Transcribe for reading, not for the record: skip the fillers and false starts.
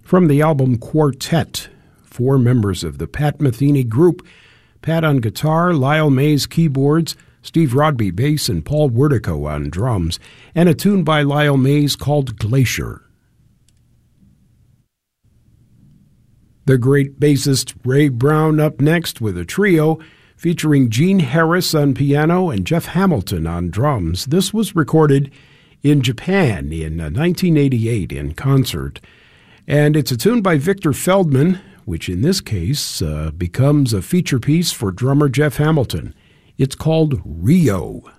From the album Quartet, 4 members of the Pat Metheny Group, Pat on guitar, Lyle Mays keyboards, Steve Rodby bass, and Paul Wertico on drums, and a tune by Lyle Mays called Glacier. The great bassist Ray Brown up next with a trio featuring Gene Harris on piano and Jeff Hamilton on drums. This was recorded in Japan in 1988 in concert. And it's a tune by Victor Feldman, which in this case becomes a feature piece for drummer Jeff Hamilton. It's called Rio.